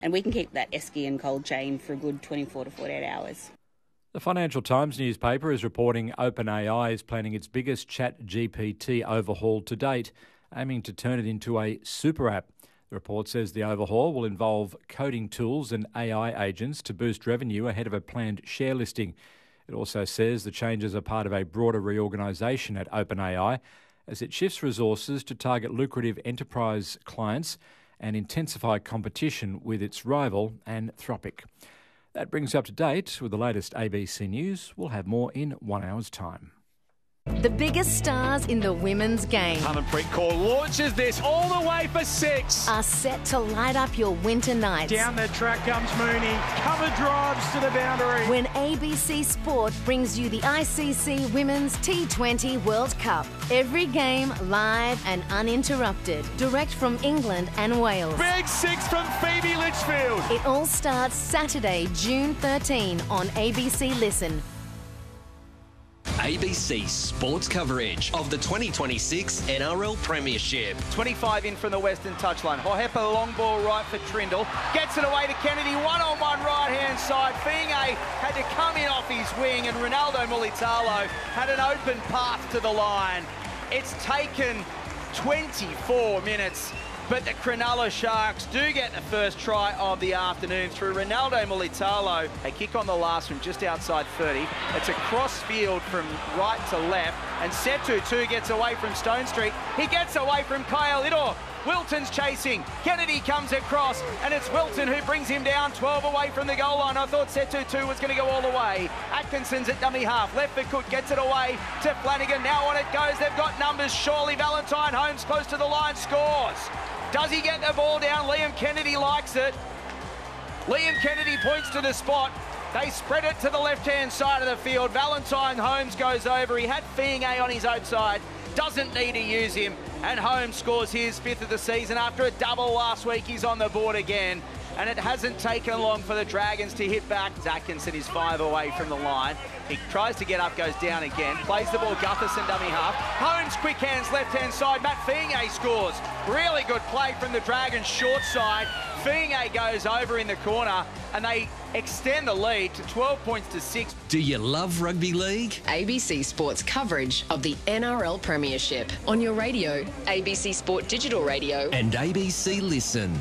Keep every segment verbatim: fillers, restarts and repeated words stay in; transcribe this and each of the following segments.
and we can keep that esky in cold chain for a good twenty-four to forty-eight hours. The Financial Times newspaper is reporting OpenAI is planning its biggest Chat G P T overhaul to date, aiming to turn it into a super app. The report says the overhaul will involve coding tools and A I agents to boost revenue ahead of a planned share listing. It also says the changes are part of a broader reorganisation at OpenAI as it shifts resources to target lucrative enterprise clients and intensify competition with its rival, Anthropic. That brings you up to date with the latest A B C News. We'll have more in one hour's time. The biggest stars in the women's game Harmanpreet Kaur launches this all the way for six. are set to light up your winter nights. Down the track comes Mooney. Cover drives to the boundary. When A B C Sport brings you the I C C Women's T twenty World Cup. Every game live and uninterrupted. Direct from England and Wales. Big six from Phoebe Litchfield. It all starts Saturday, June thirteenth on A B C Listen. A B C Sports coverage of the twenty twenty-six N R L Premiership. twenty-five in from the western touchline. Hohepa long ball right for Trindle. Gets it away to Kennedy. One-on-one right-hand side. Fienge had to come in off his wing, and Ronaldo Mulitalo had an open path to the line. It's taken twenty-four minutes, but the Cronulla Sharks do get the first try of the afternoon through Ronaldo Mulitalo. A kick on the last from just outside thirty. It's a cross field from right to left, and Setu too gets away from Stone Street. He gets away from Kyle Idor. Wilton's chasing. Kennedy comes across, and it's Wilton who brings him down twelve away from the goal line. I thought Setu too was going to go all the way. Atkinson's at dummy half. Left for Cook, gets it away to Flanagan. Now on it goes. They've got numbers. Surely Valentine Holmes close to the line, scores. Does he get the ball down? Liam Kennedy likes it. Liam Kennedy points to the spot. They spread it to the left-hand side of the field. Valentine Holmes goes over. He had Fienge on his outside. Doesn't need to use him. And Holmes scores his fifth of the season. After a double last week, he's on the board again. And it hasn't taken long for the Dragons to hit back. Atkinson is five away from the line. He tries to get up, goes down again. Plays the ball, Gutherson dummy half. Holmes, quick hands, left-hand side. Matt Fienge scores. Really good play from the Dragons short side. Fienge goes over in the corner, and they extend the lead to twelve points to six. Do you love rugby league? A B C Sports coverage of the N R L Premiership on your radio, A B C Sport Digital Radio, And A B C Listen.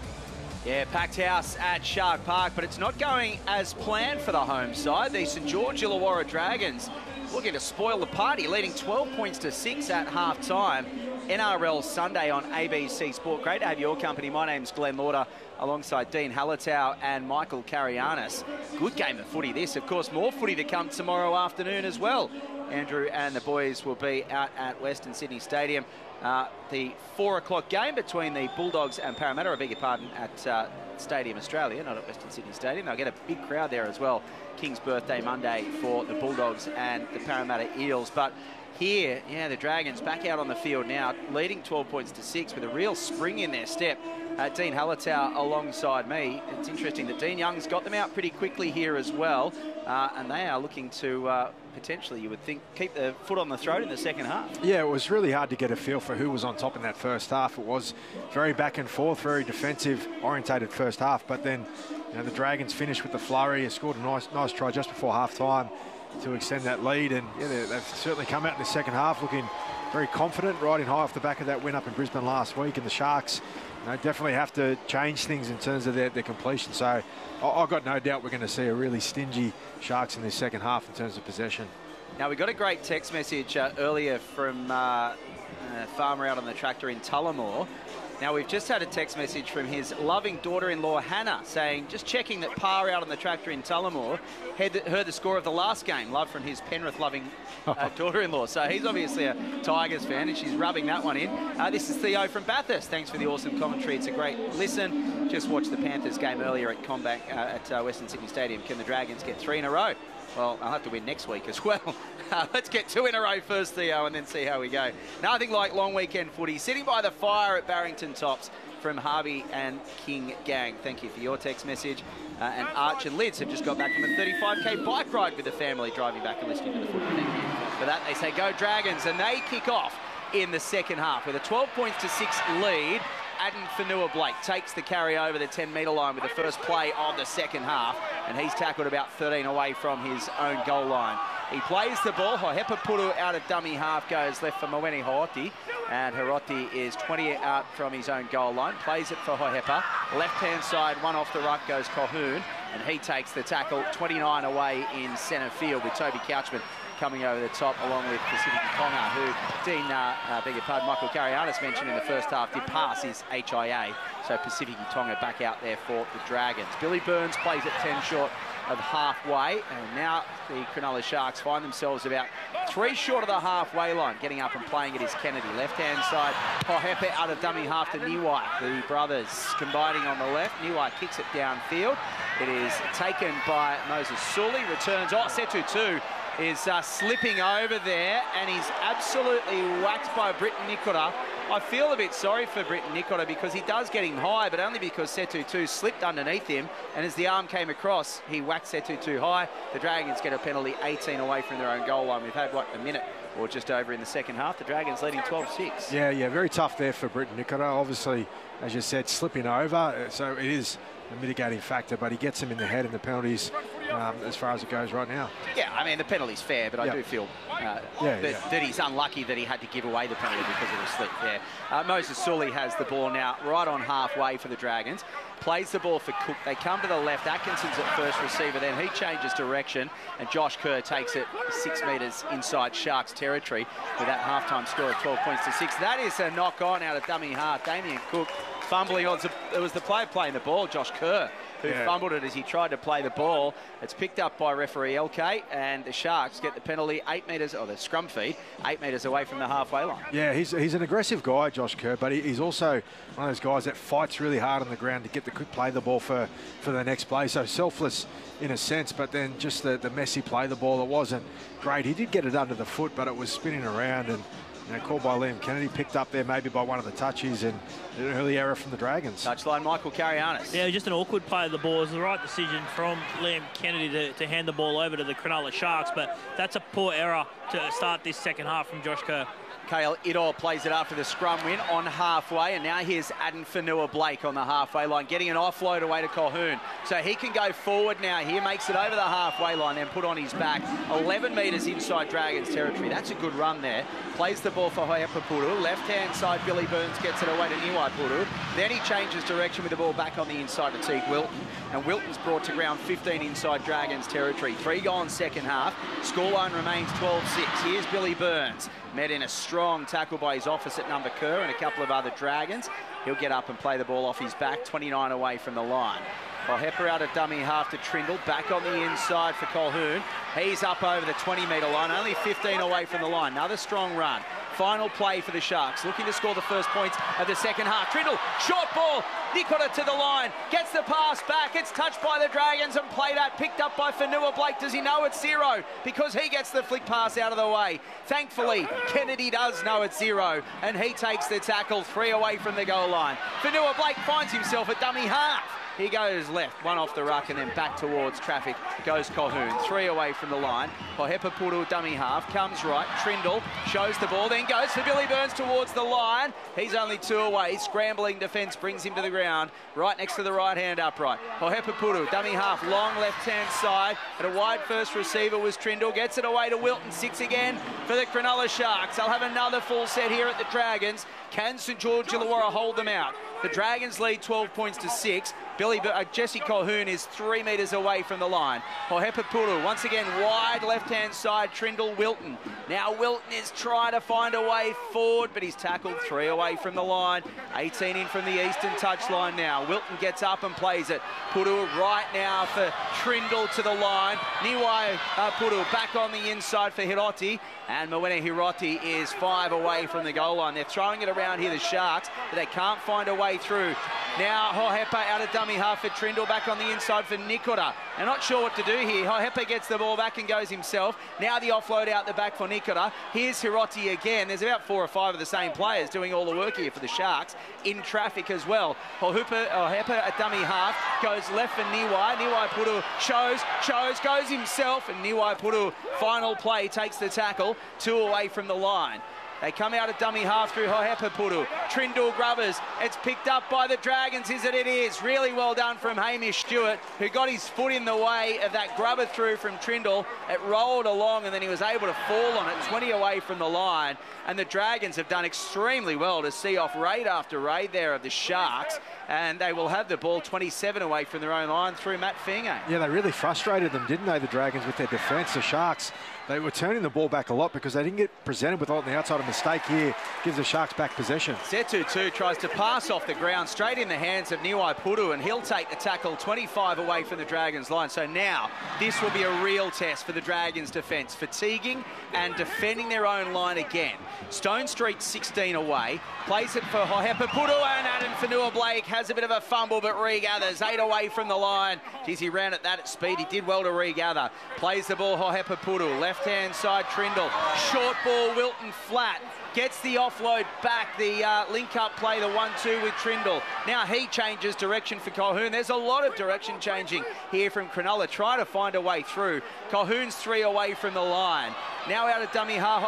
Yeah, packed house at Shark Park, but it's not going as planned for the home side. The St George Illawarra Dragons looking to spoil the party, leading twelve points to six at half-time. N R L Sunday on A B C Sport. Great to have your company. My name's Glenn Lauder, alongside Dean Hallertau and Michael Carianis. Good game of footy this. Of course, more footy to come tomorrow afternoon as well. Andrew and the boys will be out at Western Sydney Stadium. Uh, the four o'clock game between the Bulldogs and Parramatta, I beg your pardon, at uh, Stadium Australia, not at Western Sydney Stadium. They'll get a big crowd there as well. King's birthday Monday for the Bulldogs and the Parramatta Eels. But here, yeah, the Dragons back out on the field now, leading twelve points to six with a real spring in their step. Uh, Dean Hallertau alongside me. It's interesting that Dean Young's got them out pretty quickly here as well, uh, and they are looking to uh, potentially, you would think, keep the foot on the throat in the second half. Yeah, it was really hard to get a feel for who was on top in that first half. It was very back and forth, very defensive orientated first half, but then you know, the Dragons finished with the flurry, scored a nice, nice try just before half time to extend that lead, and yeah, they've certainly come out in the second half looking very confident, riding high off the back of that win up in Brisbane last week, and the Sharks you know, definitely have to change things in terms of their, their completion. So I, I've got no doubt we're going to see a really stingy Sharks in this second half in terms of possession. Now, we got a great text message uh, earlier from uh, uh, Farmer out on the tractor in Tullamore. Now, we've just had a text message from his loving daughter-in-law, Hannah, saying, just checking that Pa out on the tractor in Tullamore heard the, heard the score of the last game, love from his Penrith-loving uh, daughter-in-law. So he's obviously a Tigers fan, and she's rubbing that one in. Uh, this is Theo from Bathurst. Thanks for the awesome commentary. It's a great listen. Just watched the Panthers game earlier at Combank uh, at uh, Western Sydney Stadium. Can the Dragons get three in a row? Well, I'll have to win next week as well. Uh, let's get two in a row first, Theo, and then see how we go. Nothing like long weekend footy. Sitting by the fire at Barrington Tops from Harvey and King Gang. Thank you for your text message. Uh, and Arch and Lids have just got back from a thirty-five K bike ride with the family, driving back and listening to the footy. Thank you for that. They say go Dragons, and they kick off in the second half with a twelve points to six lead Aden Fanua-Blake takes the carry over the ten metre line with the first play of the second half, and he's tackled about thirteen away from his own goal line. He plays the ball. Hohepa Puru out of dummy half goes left for Mawene Hiroti, and Hiroti is twenty out from his own goal line. Plays it for Hohepa. Left-hand side, one off the ruck goes Colquhoun, and he takes the tackle twenty-nine away in centre field with Toby Couchman coming over the top along with Pacific Tonga, who Dean, uh, uh, beg your pardon, Michael Karianis mentioned in the first half did pass his H I A. So Pacific Tonga back out there for the Dragons. Billy Burns plays at ten short of halfway, and now the Cronulla Sharks find themselves about three short of the halfway line. Getting up and playing it is Kennedy. Left-hand side, Hohepa out of dummy half to Niwai. The brothers combining on the left. Niwai kicks it downfield. It is taken by Moses Sully. Returns. Oh, Setu too is uh, slipping over there, and he's absolutely whacked by Britton Nikora. I feel a bit sorry for Britton Nikora because he does get him high, but only because Setu two slipped underneath him, and as the arm came across, he whacked Setu two high. The Dragons get a penalty, eighteen away from their own goal line. We've had, what, a minute or just over in the second half. The Dragons leading twelve six. Yeah, yeah, very tough there for Britton Nikora. Obviously, as you said, slipping over, so it is a mitigating factor, but he gets him in the head, and the penalties um, as far as it goes right now. Yeah, I mean, the penalty's fair, but I yep. do feel uh, yeah, that, yeah. that he's unlucky that he had to give away the penalty because of the slip there. Uh, Moses Sully has the ball now right on halfway for the Dragons. Plays the ball for Cook. They come to the left. Atkinson's at first receiver. Then he changes direction, and Josh Kerr takes it six metres inside Sharks territory with that halftime score of twelve points to six. That is a knock on out of dummy half. Damien Cook fumbling on. It was the player playing the ball, Josh Kerr, who yeah. fumbled it as he tried to play the ball. It's picked up by referee L K, and the Sharks get the penalty eight metres, or the scrum feed, eight metres away from the halfway line. Yeah, he's, he's an aggressive guy, Josh Kerr, but he, he's also one of those guys that fights really hard on the ground to get the play the ball for, for the next play. So selfless in a sense, but then just the, the messy play the ball, it wasn't great. He did get it under the foot, but it was spinning around, and you know, called by Liam Kennedy, picked up there maybe by one of the touches, and an early error from the Dragons. Touchline, Michael Karianis. Yeah, just an awkward play of the ball. It was the right decision from Liam Kennedy to, to hand the ball over to the Cronulla Sharks, but that's a poor error to start this second half from Josh Kerr. Kale Idol plays it after the scrum win on halfway, and now here's Aden Fanua-Blake on the halfway line, getting an offload away to Colquhoun. So he can go forward now here, makes it over the halfway line, then put on his back. eleven metres inside Dragons territory. That's a good run there. Plays the ball for Hohepa Puru. Left-hand side, Billy Burns gets it away to Niwai Puru. Then he changes direction with the ball back on the inside to Teague Wilton. And Wilton's brought to ground fifteen inside Dragons territory. Three gone second half. Scoreline remains twelve six. Here's Billy Burns. Met in a strong tackle by his opposite number Kerr and a couple of other Dragons. He'll get up and play the ball off his back, twenty-nine away from the line. Hohepa out of dummy half to Trindle, back on the inside for Colquhoun. He's up over the twenty metre line, only fifteen away from the line. Another strong run. Final play for the Sharks, looking to score the first points of the second half. Trindle, short ball, Nikora to the line, gets the pass back, it's touched by the Dragons and played out, picked up by Fanua-Blake. Does he know it's zero? Because he gets the flick pass out of the way. Thankfully, Kennedy does know it's zero, and he takes the tackle three away from the goal line. Fanua-Blake finds himself at dummy half. He goes left, one off the ruck, and then back towards traffic goes Colquhoun. Three away from the line. Hohepa Puru dummy half, comes right. Trindle shows the ball, then goes to Billy Burns towards the line. He's only two away. Scrambling defence brings him to the ground, right next to the right-hand upright. Hohepa Puru, dummy half, long left-hand side. At a wide first receiver was Trindle. Gets it away to Wilton. Six again for the Cronulla Sharks. They'll have another full set here at the Dragons. Can St George Illawarra hold them out? The Dragons lead twelve points to six. Billy, uh, Jesse Colquhoun is three metres away from the line. Hohepa Puru, once again, wide left-hand side, Trindle, Wilton. Now Wilton is trying to find a way forward, but he's tackled three away from the line. eighteen in from the eastern touchline now. Wilton gets up and plays it. Puru right now for Trindle to the line. Niwai uh, Puru back on the inside for Hiroti. And Mawene Hiroti is five away from the goal line. They're throwing it around here, the Sharks, but they can't find a way through. Now Hohepa out of dummy half for Trindle, back on the inside for Nikora. They're not sure what to do here. Hohepa gets the ball back and goes himself. Now the offload out the back for Nikora. Here's Hiroti again. There's about four or five of the same players doing all the work here for the Sharks in traffic as well. Hohepa, Hohepa at dummy half goes left for Niwai. Niwai Puru shows, shows, goes himself, and Niwai Puru, final play, takes the tackle, two away from the line. They come out of dummy half through Hohepaputu. Trindle Grubbers. It's picked up by the Dragons. Is it? It is. Really well done from Hamish Stewart, who got his foot in the way of that grubber through from Trindle. It rolled along and then he was able to fall on it, twenty away from the line. And the Dragons have done extremely well to see off raid after raid there of the Sharks. And they will have the ball twenty-seven away from their own line through Matt Finge. Yeah, they really frustrated them, didn't they, the Dragons, with their defence. The Sharks, they were turning the ball back a lot because they didn't get presented with on the outside. A mistake here gives the Sharks back possession. Setu too tries to pass off the ground straight in the hands of Niwai Pudu, and he'll take the tackle twenty-five away from the Dragons line. So now this will be a real test for the Dragons defence, fatiguing and defending their own line again. Stone Street sixteen away, plays it for Hohepaputu, and Adam Fanua-Blake has a bit of a fumble but regathers, eight away from the line. Geez, he ran at that at speed, he did well to regather. Plays the ball Hohepaputu, left hand side Trindle, short ball Wilton flat. Gets the offload back, the uh, link-up play, the one two with Trindle. Now he changes direction for Colquhoun. There's a lot of direction changing here from Cronulla, trying to find a way through. Colquhoun's three away from the line. Now out of dummy half,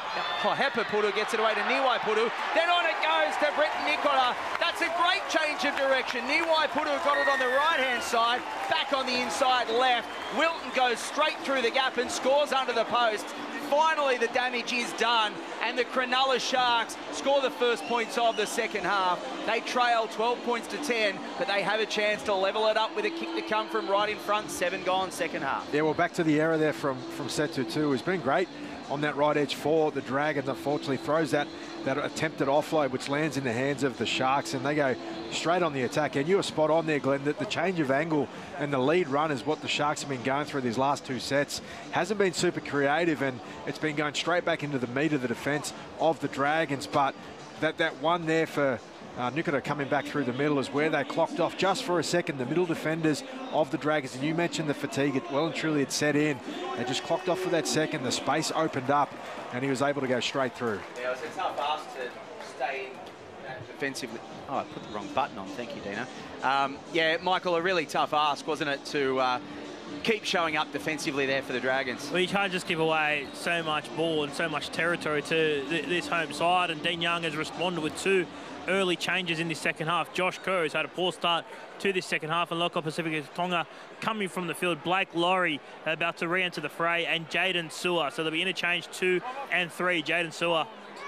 Hohepaputu gets it away to Niwai Pudu. Then on it goes to Britton Nicola. That's a great change of direction. Niwai Pudu got it on the right-hand side, back on the inside left. Wilton goes straight through the gap and scores under the post. Finally, the damage is done, and the Cronulla Sharks score the first points of the second half. They trail twelve points to ten, but they have a chance to level it up with a kick to come from right in front. Seven gone, second half. Yeah, well, back to the error there from, from Setu too. He's been great on that right edge for the Dragons. Unfortunately, throws that, that attempted offload, which lands in the hands of the Sharks, and they go straight on the attack. And you were spot on there, Glenn, that the change of angle and the lead run is what the Sharks have been going through these last two sets. Hasn't been super creative, and it's been going straight back into the meat of the defence of the Dragons. But that, that one there for uh, Nicola coming back through the middle is where they clocked off just for a second, the middle defenders of the Dragons. And you mentioned the fatigue, it well and truly had set in. They just clocked off for that second, the space opened up, and he was able to go straight through. Yeah, it was a tough ask to stay in that defensively. Oh, I put the wrong button on. Thank you, Dina. Um, yeah, Michael, a really tough ask, wasn't it, to uh, keep showing up defensively there for the Dragons? Well, you can't just give away so much ball and so much territory to th this home side, and Dean Young has responded with two early changes in this second half. Josh Kerr has had a poor start to this second half, and Local Pacific Tonga coming from the field. Blake Laurie about to re-enter the fray, and Jaden Sewer. So there'll be interchange two and three. Jaden Sewer.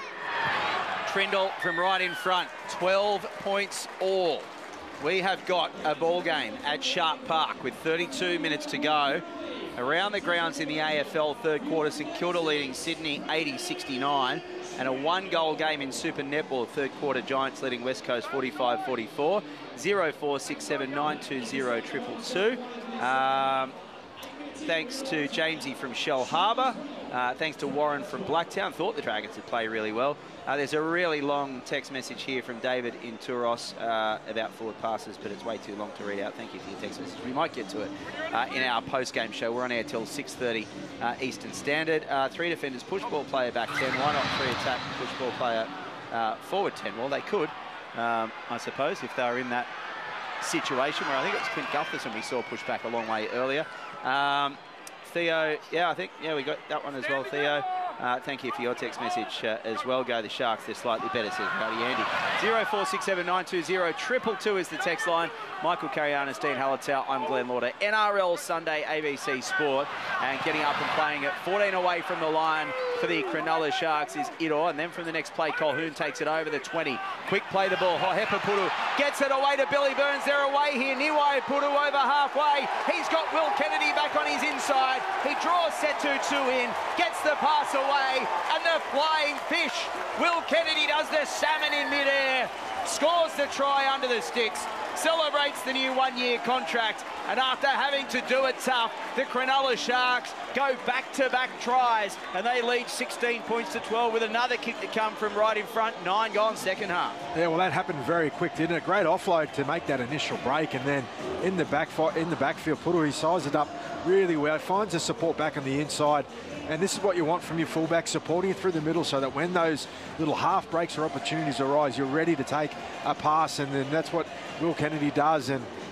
Trindle from right in front, twelve points all. We have got a ball game at Sharp Park with thirty-two minutes to go. Around the grounds in the A F L third quarter, St Kilda leading Sydney eighty sixty-nine, and a one-goal game in Super Netball third quarter, Giants leading West Coast forty-five forty-four. zero four six seven nine two zero two two two. Um, thanks to Jamesy from Shell Harbour. Uh, thanks to Warren from Blacktown. Thought the Dragons would play really well. Uh, there's a really long text message here from David in Turos uh, about forward passes, but it's way too long to read out. Thank you for your text message. We might get to it uh, in our post-game show. We're on air till six thirty uh, Eastern Standard. Uh, three defenders, push ball player back ten. Why not three attack, push ball player uh, forward ten? Well, they could, um, I suppose, if they were in that situation where I think it was Clint Gutherson we saw push back a long way earlier. Um, Theo, yeah, I think, yeah, we got that one as well, Theo. Uh, thank you for your text message uh, as well. Go the Sharks, they're slightly better, says Rowdy Andy. zero four six seven nine two zero two two two is the text line. Michael Carianis, Dean Hallertau, I'm Glenn Lauder. N R L Sunday, A B C Sport, and getting up and playing it. fourteen away from the line for the Cronulla Sharks is Idor, and then from the next play, Colquhoun takes it over the twenty. Quick play the ball, Hohepaputu gets it away to Billy Burns. They're away here. Niwai Pudu over halfway. He's got Will Kennedy back on his inside. He draws Setu two in, gets the pass away, and the flying fish. Will Kennedy does the salmon in midair, scores the try under the sticks, celebrates the new one-year contract, and after having to do it tough, the Cronulla Sharks go back-to-back tries, and they lead sixteen points to twelve with another kick to come from right in front. Nine gone second half. Yeah, well, that happened very quick, didn't it? Great offload to make that initial break, and then in the back in the backfield, Pudu, he sized it up really well, finds the support back on the inside. And this is what you want from your fullback, supporting it through the middle so that when those little half breaks or opportunities arise, you're ready to take a pass. And then that's what Will Kennedy does. And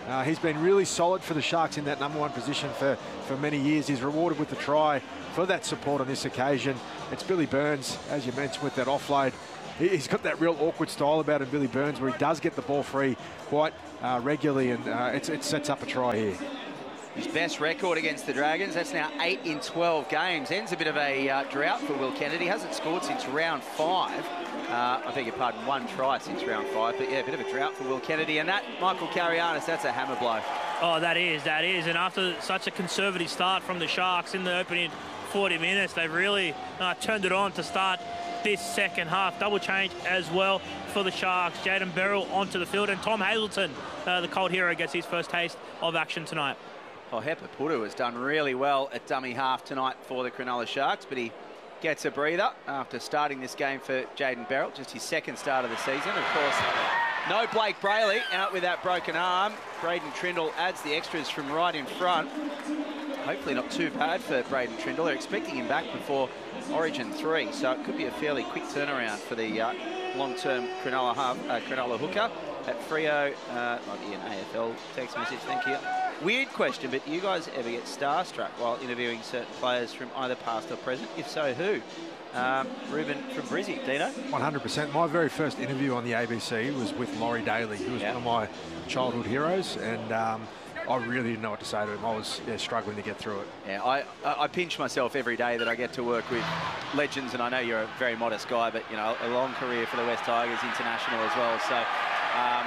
Uh, he's been really solid for the Sharks in that number one position for, for many years. He's rewarded with the try for that support on this occasion. It's Billy Burns, as you mentioned, with that offload. He, he's got that real awkward style about him, Billy Burns, where he does get the ball free quite uh, regularly, and uh, it's, it sets up a try here. His best record against the Dragons, that's now eight in twelve games. Ends a bit of a uh, drought for Will Kennedy. Hasn't scored since round five. Uh, I beg your pardon, one try since round five. But yeah, a bit of a drought for Will Kennedy. And that, Michael Karianis, that's a hammer blow. Oh, that is, that is. And after such a conservative start from the Sharks in the opening forty minutes, they've really uh, turned it on to start this second half. Double change as well for the Sharks. Jayden Berrell onto the field, and Tom Hazelton, uh, the cold hero, gets his first taste of action tonight. Oh, Hepa Pudu has done really well at dummy half tonight for the Cronulla Sharks, but he gets a breather after starting this game for Jayden Berrell, just his second start of the season. Of course, no Blake Brayley out with that broken arm. Braden Trindle adds the extras from right in front. Hopefully not too bad for Braden Trindle. They're expecting him back before Origin three, so it could be a fairly quick turnaround for the uh, long-term Cronulla, hub, uh, Cronulla hooker. At Freo, uh, might be an A F L text message, thank you. Weird question, but do you guys ever get starstruck while interviewing certain players from either past or present? If so, who? Um, Ruben from Brizzy. Dino? one hundred percent. My very first interview on the A B C was with Laurie Daly, who was yeah. one of my childhood heroes, and um, I really didn't know what to say to him. I was yeah, struggling to get through it. Yeah, I, I pinch myself every day that I get to work with legends, and I know you're a very modest guy, but, you know, a long career for the West Tigers, international as well, so... Um,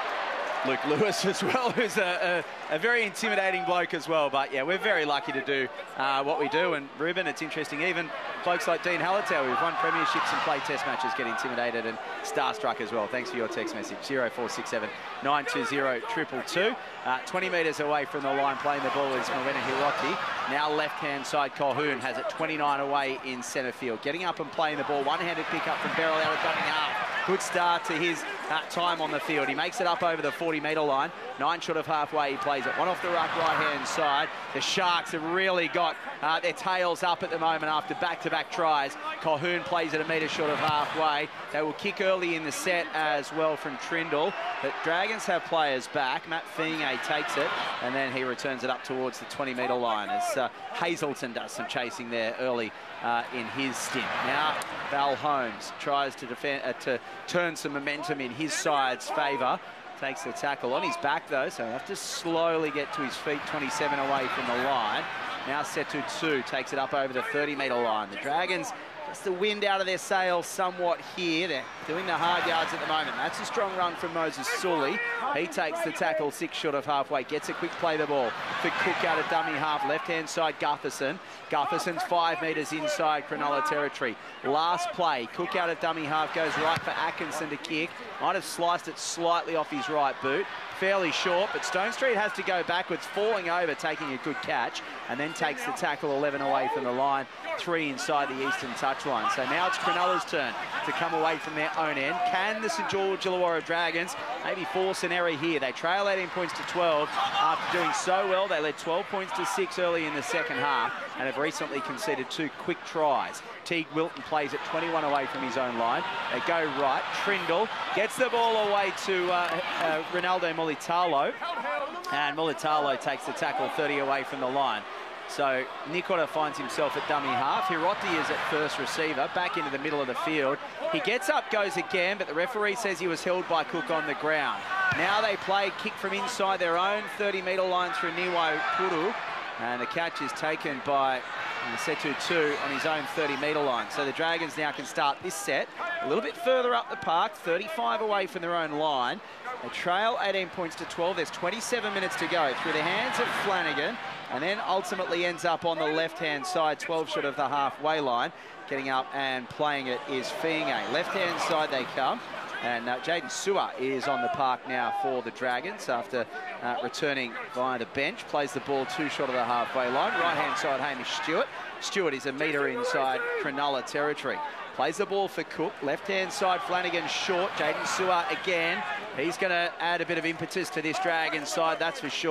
Luke Lewis as well, who's a, a, a very intimidating bloke as well. But, yeah, we're very lucky to do uh, what we do. And, Ruben, it's interesting, even folks like Dean Hallertau, who've won premierships and played test matches, get intimidated and starstruck as well. Thanks for your text message, zero four six seven, nine two zero, two two two. Uh, twenty metres away from the line, playing the ball is Mawena Hiroti. Now left-hand side, Colquhoun has it twenty-nine away in centre field. Getting up and playing the ball, one-handed pick up from Berrell out of dummy half. Good start to his uh, time on the field. He makes it up over the forty metre line. Nine short of halfway, he plays it. One off the ruck right-hand side. The Sharks have really got uh, their tails up at the moment after back-to-back tries. Colquhoun plays it a metre short of halfway. They will kick early in the set as well from Trindle. But Dragons have players back. Matt Fiinge takes it, and then he returns it up towards the twenty metre line as uh, Hazelton does some chasing there early uh, in his stint. Now, Val Holmes tries to defend, uh, to turn some momentum in his side's favour. Takes the tackle on his back, though, so he'll have to slowly get to his feet, twenty-seven away from the line. Now Setu Tsu takes it up over the thirty metre line. The Dragons, just the wind out of their sails somewhat here. They're doing the hard yards at the moment. That's a strong run from Moses Sully. He takes the tackle six short of halfway, gets a quick play the ball for Cook out of dummy half, left-hand side Gutherson. Gutherson's five metres inside Cronulla territory. Last play, Cook out of dummy half, goes right for Atkinson to kick. Might have sliced it slightly off his right boot. Fairly short, but Stone Street has to go backwards, falling over, taking a good catch, and then takes the tackle eleven away from the line, three inside the eastern touchline. So now it's Cronulla's turn to come away from their own end. Can the St George Illawarra Dragons maybe force an error here? They trail eighteen points to twelve after doing so well. They led twelve points to six early in the second half and have recently conceded two quick tries. Teague Wilton plays it twenty-one away from his own line. They go right. Trindle gets the ball away to uh, uh, Ronaldo Mulitalo, and Mulitalo takes the tackle thirty away from the line. So Nikora finds himself at dummy half. Hiroti is at first receiver, back into the middle of the field. He gets up, goes again, but the referee says he was held by Cook on the ground. Now they play kick from inside their own thirty metre line through Niwai Puru, and the catch is taken by Setu Tsu on his own thirty metre line. So the Dragons now can start this set a little bit further up the park, thirty-five away from their own line. They trail eighteen points to twelve. There's twenty-seven minutes to go through the hands of Flanagan, and then ultimately ends up on the left-hand side, twelve short of the halfway line. Getting up and playing it is Fiinge. Left-hand side they come. And uh, Jaden Sewer is on the park now for the Dragons after uh, returning via the bench. Plays the ball two short of the halfway line. Right-hand side, Hamish Stewart. Stewart is a metre inside Cronulla territory. Plays the ball for Cook. Left-hand side, Flanagan short. Jaden Sewer again. He's going to add a bit of impetus to this Dragons side, that's for sure.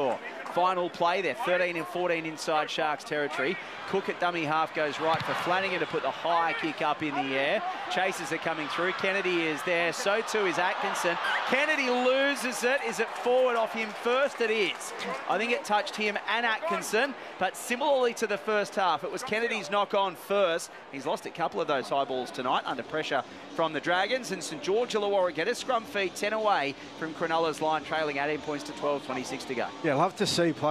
Final play there, thirteen and fourteen inside Sharks territory. Cook at dummy half goes right for Flanagan to put the high kick up in the air. Chases are coming through. Kennedy is there. So too is Atkinson. Kennedy loses it. Is it forward off him first? It is. I think it touched him and Atkinson, but similarly to the first half, it was Kennedy's knock on first. He's lost a couple of those high balls tonight under pressure from the Dragons, and St George Illawarra get a scrum feed ten away from Cronulla's line, trailing eighteen points to twelve, twenty-six to go. Yeah, love to see